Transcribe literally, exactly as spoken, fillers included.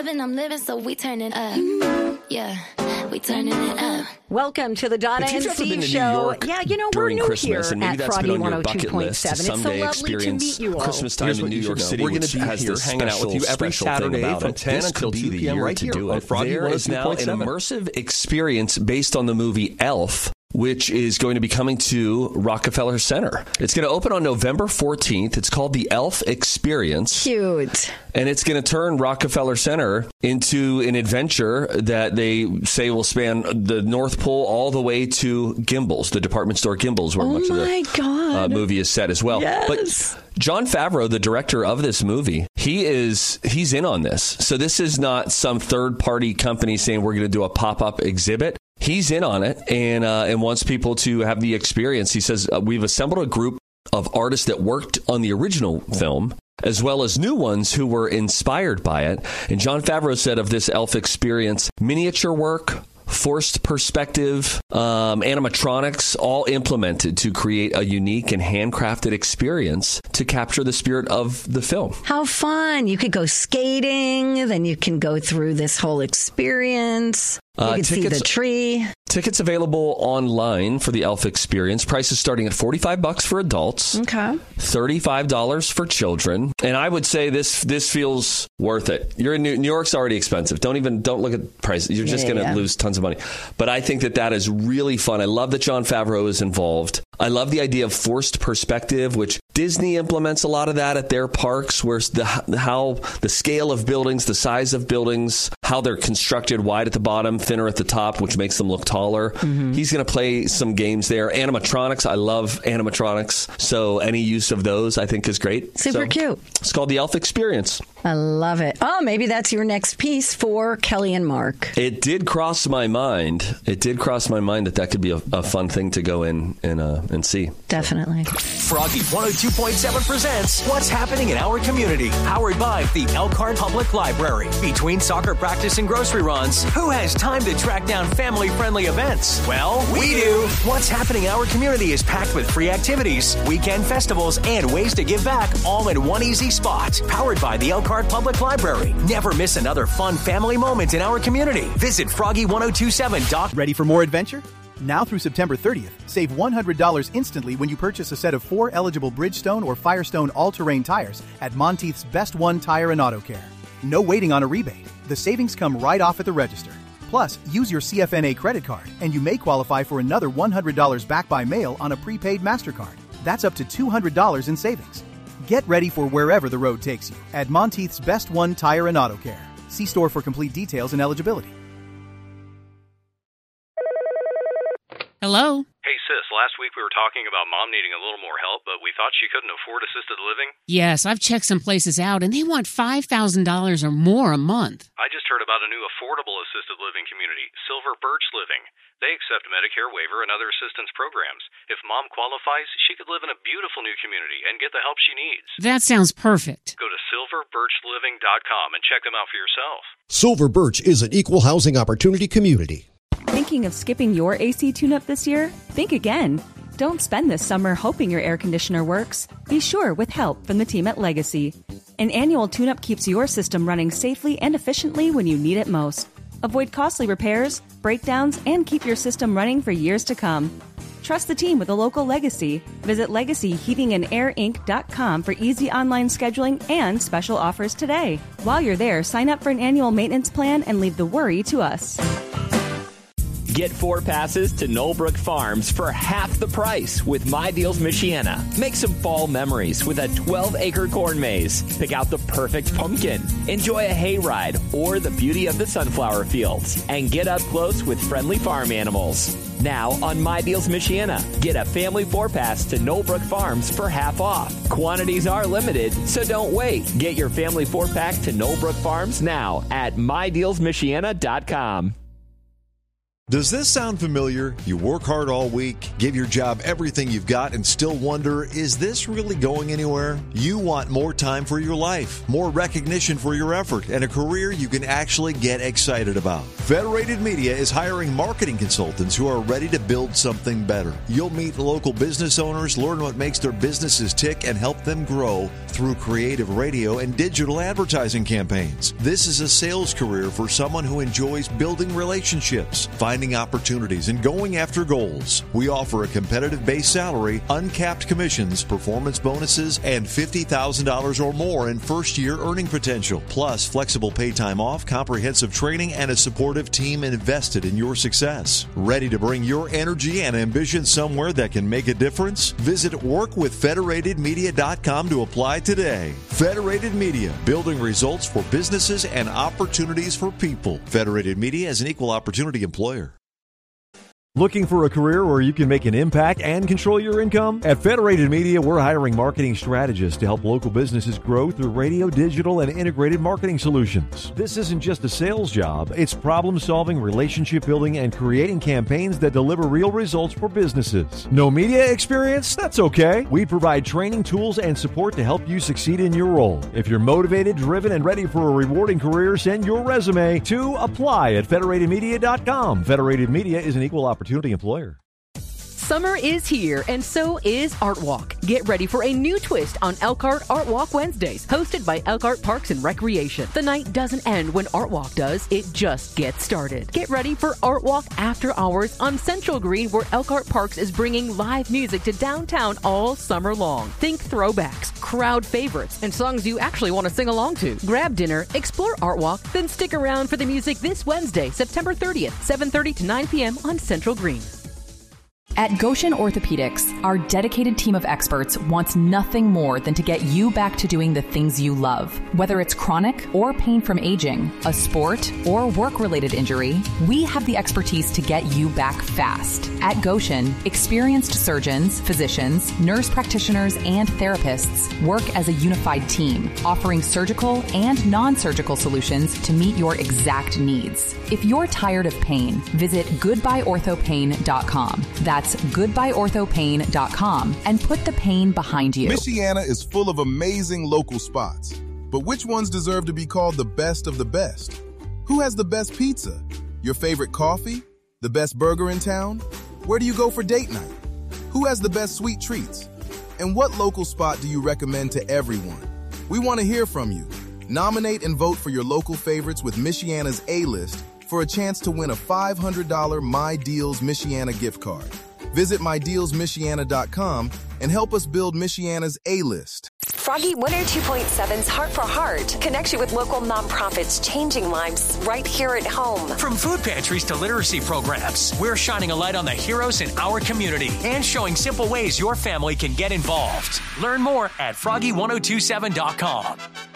clubbing, I'm living, so we turning up. Yeah, we turning it up. Welcome to the Donna and Steve Show. Yeah, you know, we're new Christmas, here and maybe at that's Froggy been on one your oh two bucket point list to seven. It's so someday lovely to experience meet you all. Christmas time Here's in what New you York should know. City, We're going which to be has here this hanging out with you special, every special thing Saturday about from it. ten This until could be two the p.m. year right to here do on it. Froggy There is now an one oh two point seven. immersive experience based on the movie Elf, which is going to be coming to Rockefeller Center. It's going to open on November fourteenth. It's called the Elf Experience. Cute. And it's going to turn Rockefeller Center into an adventure that they say will span the North Pole all the way to Gimbels, the department store Gimbels, where Oh much of my the God. uh, movie is set as well. Yes. But Jon Favreau, the director of this movie, he is he's in on this. So this is not some third-party company saying we're going to do a pop-up exhibit. He's in on it and uh, and wants people to have the experience. He says, uh, we've assembled a group of artists that worked on the original film, as well as new ones who were inspired by it. And Jon Favreau said of this Elf experience, miniature work, forced perspective, um, animatronics, all implemented to create a unique and handcrafted experience to capture the spirit of the film. How fun. You could go skating, then you can go through this whole experience. You Uh, can see tickets- the tree. Tickets available online for the Elf experience. Prices starting at forty-five bucks for adults. Okay. thirty-five dollars for children. And I would say this this feels worth it. You're in New, New York's already expensive. Don't even don't look at prices. You're just Yeah, going to yeah. lose tons of money. But I think that that is really fun. I love that Jon Favreau is involved. I love the idea of forced perspective, which Disney implements a lot of that at their parks, where the how the scale of buildings, the size of buildings, how they're constructed, wide at the bottom, thinner at the top, which makes them look taller. Mm-hmm. He's going to play some games there. Animatronics, I love animatronics. So any use of those, I think, is great. Super So, cute. It's called the Elf Experience. I love it. Oh, maybe that's your next piece for Kelly and Mark. It did cross my mind. It did cross my mind that that could be a, a fun thing to go in and uh, and see. Definitely. Froggy one oh two point seven presents What's Happening in Our Community, powered by the Elkhart Public Library. Between soccer practice and grocery runs, who has time to track down family-friendly events? Well, we do. What's Happening in Our Community is packed with free activities, weekend festivals, and ways to give back, all in one easy spot. Powered by the Elkhart Public Library. Never miss another fun family moment in our community. Visit froggy one oh two seven dot com. Ready for more adventure? Now through September thirtieth, save one hundred dollars instantly when you purchase a set of four eligible Bridgestone or Firestone all-terrain tires at Monteith's Best One Tire and Auto Care. No waiting on a rebate. The savings come right off at the register. Plus, use your C F N A credit card, and you may qualify for another one hundred dollars back by mail on a prepaid MasterCard. That's up to two hundred dollars in savings. Get ready for wherever the road takes you at Monteith's Best One Tire and Auto Care. See store for complete details and eligibility. Hello? Hey, sis, last week we were talking about Mom needing a little more help, but we thought she couldn't afford assisted living. Yes, I've checked some places out, and they want five thousand dollars or more a month. I just heard about a new affordable assisted living community, Silver Birch Living. They accept Medicare waiver and other assistance programs. If Mom qualifies, she could live in a beautiful new community and get the help she needs. That sounds perfect. Go to silver birch living dot com and check them out for yourself. Silver Birch is an equal housing opportunity community. Thinking of skipping your A C tune-up this year? Think again. Don't spend this summer hoping your air conditioner works. Be sure with help from the team at Legacy. An annual tune-up keeps your system running safely and efficiently when you need it most. Avoid costly repairs, breakdowns, and keep your system running for years to come. Trust the team with a local Legacy. Visit legacy heating and air inc dot com for easy online scheduling and special offers today. While you're there, sign up for an annual maintenance plan and leave the worry to us. Get four passes to Knollbrook Farms for half the price with My Deals Michiana. Make some fall memories with a twelve-acre corn maze. Pick out the perfect pumpkin. Enjoy a hayride or the beauty of the sunflower fields. And get up close with friendly farm animals. Now on My Deals Michiana, get a family four-pass to Knollbrook Farms for half off. Quantities are limited, so don't wait. Get your family four-pack to Knollbrook Farms now at my deals michiana dot com. Does this sound familiar? You work hard all week, give your job everything you've got, and still wonder, is this really going anywhere? You want more time for your life, more recognition for your effort, and a career you can actually get excited about. Federated Media is hiring marketing consultants who are ready to build something better. You'll meet local business owners, learn what makes their businesses tick, and help them grow through creative radio and digital advertising campaigns. This is a sales career for someone who enjoys building relationships, finding opportunities, and going after goals. We offer a competitive base salary, uncapped commissions, performance bonuses, and fifty thousand dollars or more in first-year earning potential, plus flexible pay time off, comprehensive training, and a supportive team invested in your success. Ready to bring your energy and ambition somewhere that can make a difference? Visit work with federated media dot com to apply today. Federated Media, building results for businesses and opportunities for people. Federated Media is an equal opportunity employer. Looking for a career where you can make an impact and control your income? At Federated Media, we're hiring marketing strategists to help local businesses grow through radio, digital, and integrated marketing solutions. This isn't just a sales job. It's problem-solving, relationship building, and creating campaigns that deliver real results for businesses. No media experience? That's okay. We provide training, tools, and support to help you succeed in your role. If you're motivated, driven, and ready for a rewarding career, send your resume to apply at federated media dot com. Federated Media is an equal opportunity Opportunity employer. Summer is here, and so is Art Walk. Get ready for a new twist on Elkhart Art Walk Wednesdays, hosted by Elkhart Parks and Recreation. The night doesn't end when Art Walk does, it just gets started. Get ready for Art Walk After Hours on Central Green, where Elkhart Parks is bringing live music to downtown all summer long. Think throwbacks, crowd favorites, and songs you actually want to sing along to. Grab dinner, explore Art Walk, then stick around for the music this Wednesday, September thirtieth, seven thirty to nine p.m. on Central Green. At Goshen Orthopedics, our dedicated team of experts wants nothing more than to get you back to doing the things you love. Whether it's chronic or pain from aging, a sport, or work-related injury, we have the expertise to get you back fast. At Goshen, experienced surgeons, physicians, nurse practitioners, and therapists work as a unified team, offering surgical and non-surgical solutions to meet your exact needs. If you're tired of pain, visit goodbye ortho pain dot com. That's That's goodbye ortho pain dot com and put the pain behind you. Michiana is full of amazing local spots, but which ones deserve to be called the best of the best? Who has the best pizza? Your favorite coffee? The best burger in town? Where do you go for date night? Who has the best sweet treats? And what local spot do you recommend to everyone? We want to hear from you. Nominate and vote for your local favorites with Michiana's A-List for a chance to win a five hundred dollars My Deals Michiana gift card. Visit my deals michiana dot com and help us build Michiana's A-List. Froggy one oh two point seven's Heart for Heart connects you with local nonprofits changing lives right here at home. From food pantries to literacy programs, we're shining a light on the heroes in our community and showing simple ways your family can get involved. Learn more at froggy one oh two seven dot com.